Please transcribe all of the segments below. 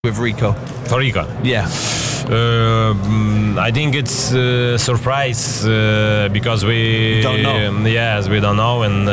with Rico? For Rico? Yeah. I think it's a surprise because we don't know. Yes, we don't know, and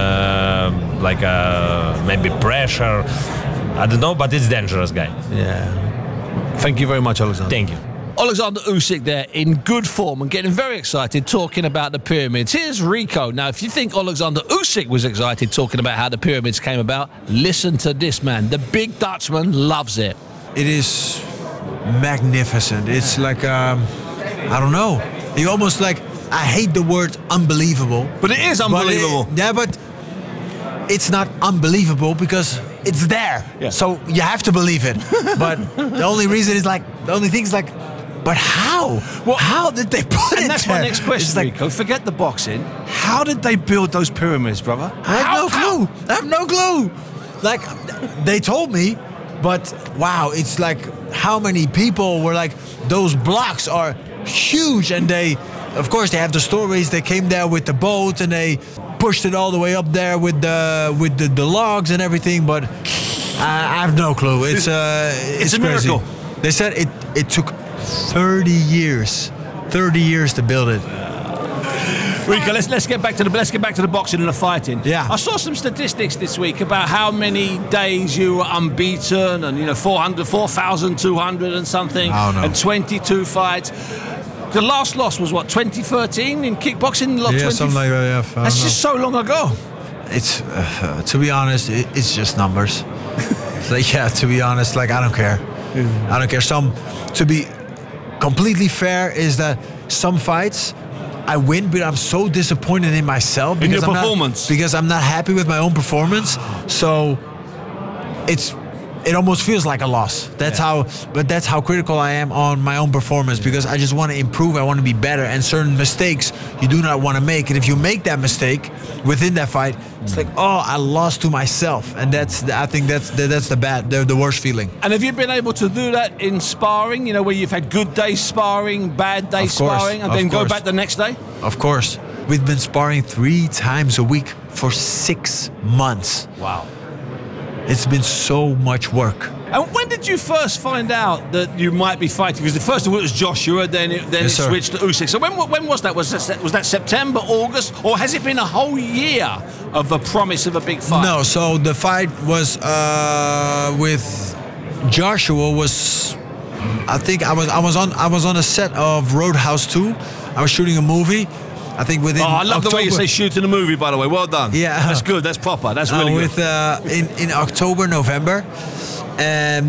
maybe pressure. I don't know, but it's dangerous guy. Yeah. Thank you very much, Alexander. Thank you. Alexander Usyk there in good form and getting very excited talking about the pyramids. Here's Rico. Now, if you think Alexander Usyk was excited talking about how the pyramids came about, listen to this man. The big Dutchman loves it. It is magnificent. It's like, I don't know. You almost like, I hate the word unbelievable. But it is unbelievable. But it's not unbelievable because it's there. Yeah. So you have to believe it. But the only thing is like, but how? Well, how did they put it And that's there? my next question, It's like, Rico. Forget the boxing. How did they build those pyramids, brother? I have no clue. Like, they told me, but wow, it's like how many people were like, those blocks are huge, and they, of course, they have the stories. They came there with the boat and they pushed it all the way up there with the logs and everything. But I have no clue. It's a crazy. miracle. They said it took 30 years to build it. Rico, let's get back to the boxing and the fighting. Yeah. I saw some statistics this week about how many days you were unbeaten, and 4,200 and something, Oh, no. and 22 fights. The last loss was what, 2013 in kickboxing? Something like that. Yeah, That's just so long ago. It's to be honest, it's just numbers. To be honest, like I don't care. I don't care. To be completely fair, is that some fights I win, but I'm so disappointed in myself In because your performance. because I'm not happy with my own performance. So it almost feels like a loss. That's how critical I am on my own performance, because I just want to improve. I want to be better, and certain mistakes you do not want to make. And if you make that mistake within that fight, it's like, oh, I lost to myself, and I think that's the worst feeling. And have you been able to do that in sparring? Where you've had good days sparring, bad days Of course, sparring, and of then go course. back the next day? Of course, we've been sparring 3 times a week for 6 months. Wow. It's been so much work. And when did you first find out that you might be fighting? Because the first of all it was Joshua, then it Yes, sir. switched to Usyk. So when was that? Was that September, August, or has it been a whole year of the promise of a big fight? No, so the fight was with Joshua was, I think I was on a set of Roadhouse 2. I was shooting a movie. I think within I love the way you October- say shooting a movie, by the way. Well done. Yeah. That's good. That's proper. That's really good. with in October, November, and